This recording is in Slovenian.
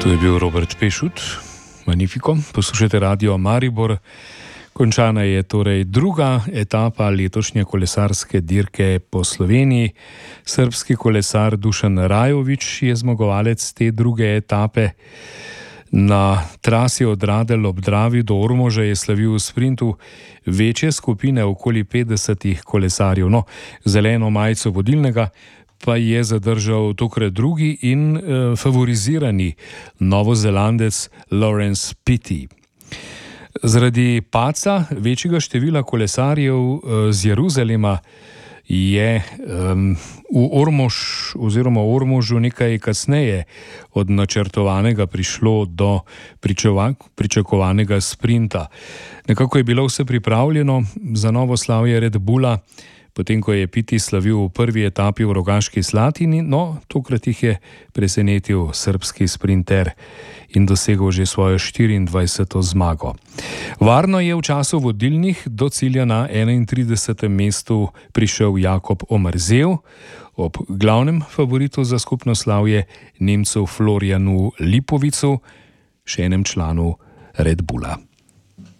To je bil Robert Pešut, Magnifico. Poslušajte Radio Maribor. Končana je torej druga etapa letošnje kolesarske dirke po Sloveniji. Srbski kolesar Dušan Rajović je zmagovalec te druge etape. Na trasi od Radelj ob Dravi do Ormoža je slavil v sprintu večje skupine, okoli 50 kolesarjev. No, zeleno majico vodilnega pa je zadržal tokrat drugi in favorizirani Novozelandec Laurence Pitty. Zaradi padca večjega števila kolesarjev z Jeruzalema je v Ormožu nekaj kasneje od načrtovanega prišlo do pričakovanega sprinta. Nekako je bilo vse pripravljeno za novo slavje Red Bulla, potem ko je Pitty slavil v prvi etapi v Rogaški Slatini, no tokrat jih je presenetil srbski sprinter in dosegel že svojo 24. zmago. Varno je v času vodilnih do cilja na 31. mestu prišel Jakob Omerzel, ob glavnem favoritu za skupno slavje Nemcu Florianu Lipovicu, še enem članu Red Bulla.